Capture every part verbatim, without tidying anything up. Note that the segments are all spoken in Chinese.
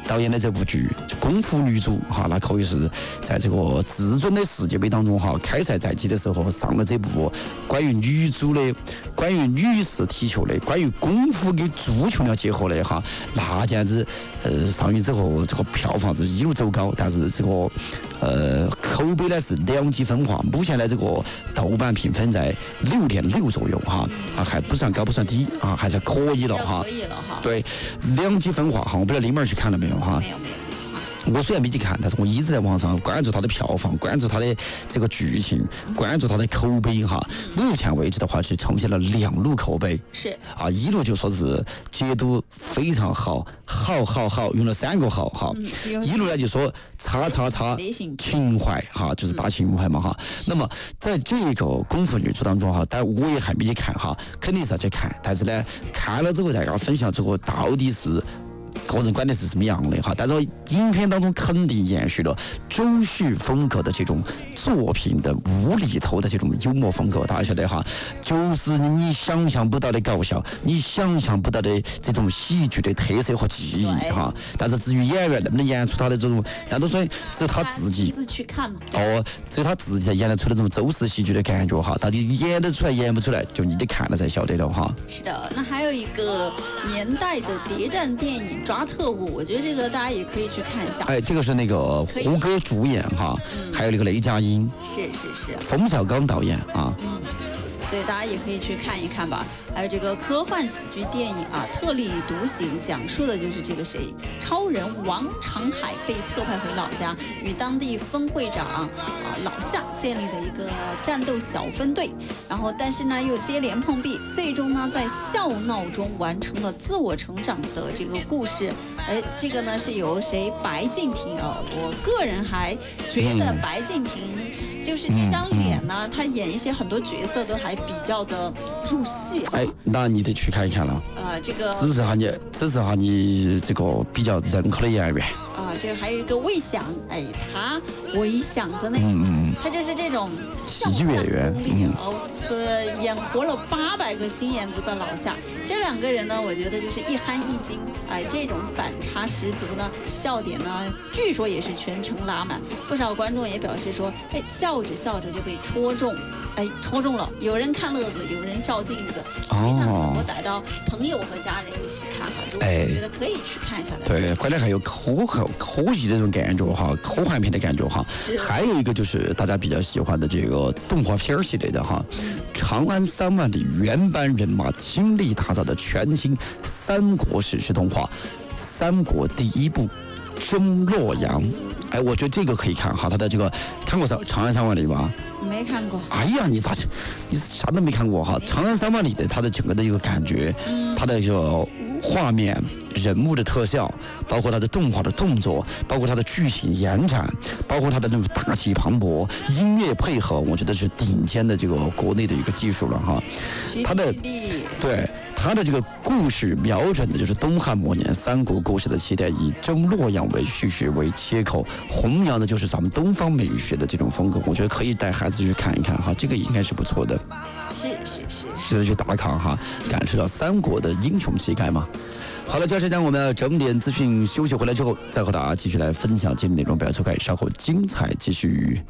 导演的这部剧《功夫女主》哈，那可以是在这个至尊的世界杯当中哈，开赛在即的时候上了这部关于女足的、关于女士踢球的、关于功夫跟足球要结合的哈，那简直呃上映之后这个票房是一路走高，但是这个呃口碑呢是两极分化，目前呢这个豆瓣评分在六点六左右哈，啊还不算高不算低啊，还是可以了哈。 可以了哈。 对，两极分化哈，我不知道你们去看了没有哈？ 没有没有。 我虽然没去看，但是我一直在网上关注它的票房，关注它的这个剧情，关注它的口碑哈。目前为止的话是呈现了两路口碑， 是啊，一路就说是解读非常好，好好好，用了三个好哈。嗯、一路呢就说叉叉叉情怀哈，就是打情怀嘛哈。那么在这个功夫女主当中哈，但我也还没去看哈，肯定是要去看，但是呢，看了之后再跟大家分享这个到底是。个人观点是什么样的哈？但是影片当中肯定延续了周迅风格的这种作品的无厘头的这种幽默风格，大家晓得哈，就是你想象不到的搞笑，你想象不到的这种喜剧的特色和记忆哈。但是至于演员能不能演出他的这种，那都是只有他自己去看嘛。 哦，只有他自己才演得出那种周氏喜剧的感觉哈。到底演得出来演不出来，就你得看了才晓得了哈。 是的，那还有一个年代的谍战电影抓特务，我觉得这个大家也可以去看一下。 哎，这个是那个胡歌主演哈，嗯、还有那个雷佳音， 是是是， 冯小刚导演啊。 嗯，所以大家也可以去看一看吧。还有这个科幻喜剧电影啊，《特立独行》，讲述的就是这个谁，超人王长海被特派回老家，与当地分会长啊老夏建立的一个战斗小分队，然后但是呢又接连碰壁，最终呢在笑闹中完成了自我成长的这个故事。哎，这个呢是由谁？白敬亭啊，我个人还觉得白敬亭就是这张脸呢，他演一些很多角色都还比较的入戏。 哎，那你得去看一看了。 呃，这个支持下你，支持下你这个比较认可的演员。 啊，这个还有一个魏翔，哎，他魏翔的那， 嗯嗯， 他就是这种喜剧演员， 嗯，这演活了八百个心眼子的老夏，这两个人呢，我觉得就是一憨一精，哎，这种反差十足呢，笑点呢，据说也是全程拉满，不少观众也表示说，哎，笑着笑着就被戳中。哎，戳中了，有人看乐子，有人照镜子，非常适合带到朋友和家人一起看哈。如果我觉得可以去看一下的。 对，关键还有科幻科技的那种感觉哈，科幻片的感觉哈。还有一个就是大家比较喜欢的这个动画片系列的哈，嗯《长安三万里》原班人马倾力打造的全新三国史诗动画《三国第一部征洛阳》。哎，我觉得这个可以看哈，他的这个看过《长安三万里》吧？ 没看过。 哎呀，你咋你啥都没看过哈？《长安三万里》的它的整个的一个感觉，嗯、它的这个画面、人物的特效，包括它的动画的动作，包括它的剧情延展，包括它的那种大气磅礴，音乐配合，我觉得是顶尖的这个国内的一个技术了哈。它的对。他的这个故事瞄准的就是东汉末年三国故事的起点，以征洛阳为叙事为切口，弘扬的就是咱们东方美学的这种风格。我觉得可以带孩子去看一看哈，这个应该是不错的。 是是是， 值得去打卡哈，感受到三国的英雄气概嘛。好了，这时间我们要整点资讯，休息回来之后再和大家继续来分享今天内容，不要错开，稍后精彩继续。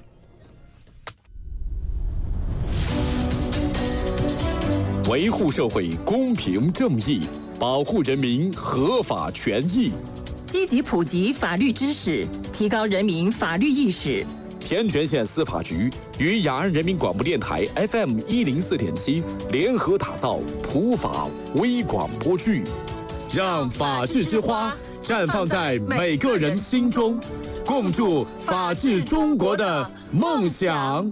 维护社会公平正义，保护人民合法权益， 积极普及法律知识，提高人民法律意识。 天全县司法局与雅安人民广播电台 F M 一零四点七联合打造普法微广播剧，让法治之花绽放在每个人心中，共筑法治中国的梦想。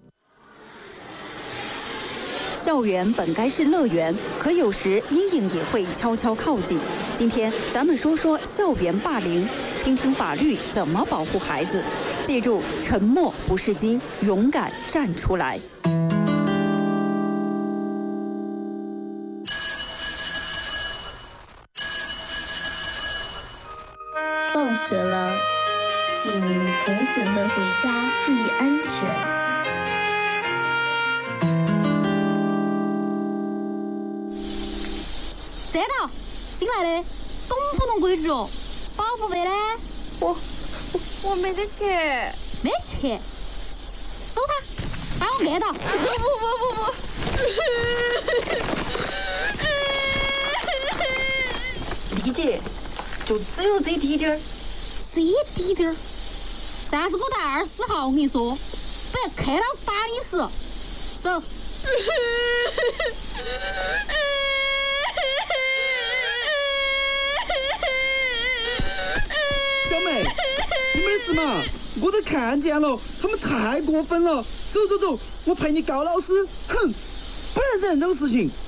校园本该是乐园，可有时阴影也会悄悄靠近。今天咱们说说校园霸凌，听听法律怎么保护孩子。记住，沉默不是金，勇敢站出来。 放学了，请同学们回家注意安全。 站到，新来的，懂不懂规矩哦？保付费呢？ 我我我没得钱。 没钱？收他，把我按到！ 不不不不不！理解，就只有这滴点儿。 这滴点儿？下次给我带二十号，我跟你说，不然看老子打你死！走。 小妹，你没事嘛？我都看见了，他们太过分了！走走走，我陪你告老师！哼，不能忍这种事情。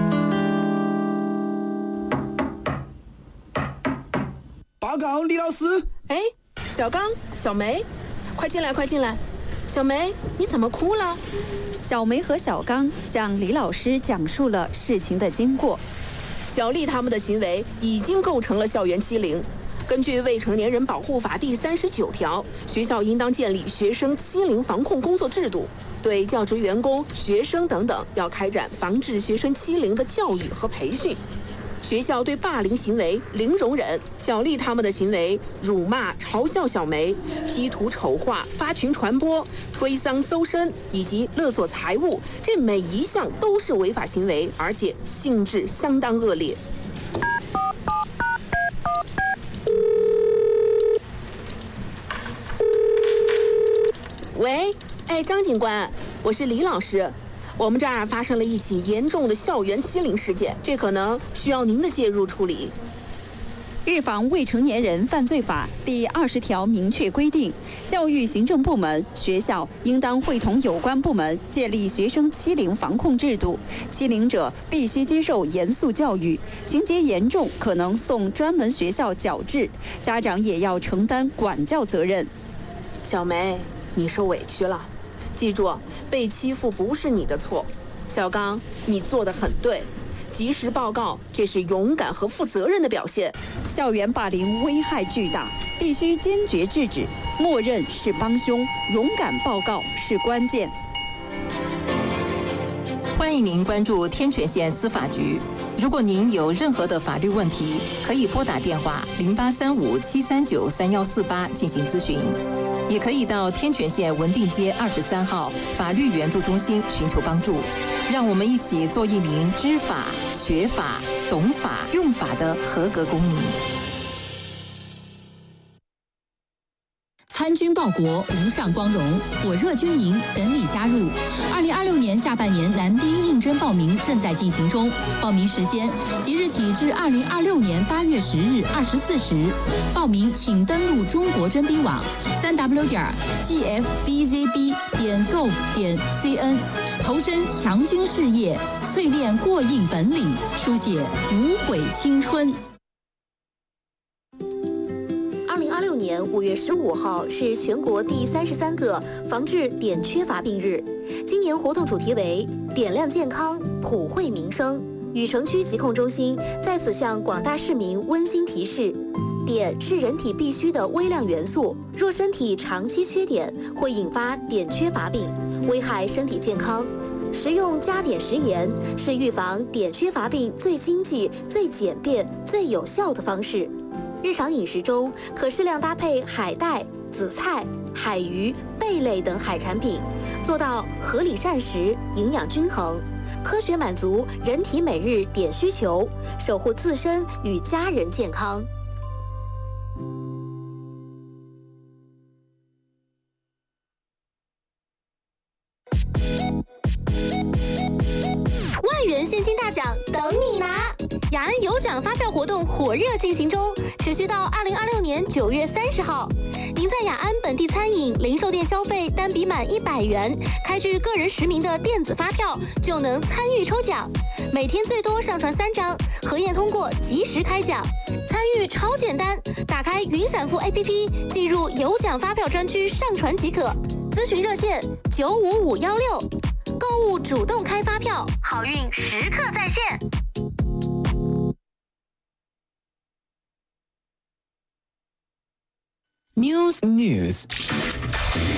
报告李老师。 哎，小刚、小梅，快进来，快进来！小梅，你怎么哭了？ 小梅和小刚向李老师讲述了事情的经过。 小丽他们的行为已经构成了校园欺凌。根据《未成年人保护法》第三十九条，学校应当建立学生欺凌防控工作制度，对教职员工、学生等等要开展防治学生欺凌的教育和培训。学校对霸凌行为零容忍，小丽他们的行为辱骂、嘲笑小梅、P 图丑化、发群传播、推搡搜身以及勒索财物，这每一项都是违法行为，而且性质相当恶劣。喂，哎，张警官，我是李老师。我们这儿发生了一起严重的校园欺凌事件，这可能需要您的介入处理。 预防未成年人犯罪法第二十条明确规定，教育行政部门、学校应当会同有关部门建立学生欺凌防控制度，欺凌者必须接受严肃教育，情节严重可能送专门学校矫治，家长也要承担管教责任。 小梅，你受委屈了，记住，被欺负不是你的错。小刚，你做得很对，及时报告，这是勇敢和负责任的表现。 校园霸凌危害巨大，必须坚决制止，默认是帮凶，勇敢报告是关键。 欢迎您关注天泉县司法局。如果您有任何的法律问题，可以拨打电话零八三五七三九三幺四八进行咨询，也可以到天泉县文定街二十三号法律援助中心寻求帮助。让我们一起做一名知法、学法、懂法、用法的合格公民。 参军报国，无上光荣，火热军营等你加入。二零二六年下半年男兵应征报名正在进行中，报名时间即日起至二零二六年八月十日二十四时。报名请登录中国征兵网三 w 点 g f b z b 点 gov 点 c n， 投身强军事业，淬炼过硬本领，书写无悔青春。 二零二六年五月十五号是全国第三十三个防治碘缺乏病日。今年活动主题为“点亮健康，普惠民生”。禹城区疾控中心在此向广大市民温馨提示：碘是人体必需的微量元素，若身体长期缺碘，会引发碘缺乏病，危害身体健康。食用加碘食盐是预防碘缺乏病最经济、最简便、最有效的方式。日常饮食中可适量搭配海带、紫菜、海鱼、贝类等海产品，做到合理膳食、营养均衡，科学满足人体每日碘需求，守护自身与家人健康。万元现金大奖等你拿！雅安有奖发票活动火热进行中，持续到二零二六年九月三十号。您在雅安本地餐饮、零售店消费单笔满一百元，开具个人实名的电子发票，就能参与抽奖。每天最多上传三张，核验通过及时开奖。参与超简单，打开云闪付 A P P， 进入有奖发票专区上传即可。咨询热线九五五幺六。购物主动开发票，好运时刻在线。 News News，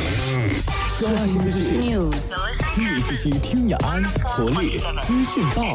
刷新资讯 News， 一起去听雅安活力资讯报。